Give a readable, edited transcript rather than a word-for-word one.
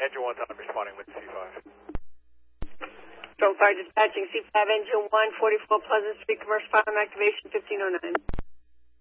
Engine 1's on, responding with C5. Stroke Fire dispatching C5 Engine 1, 44 Pleasant Street, commercial fire activation 1509.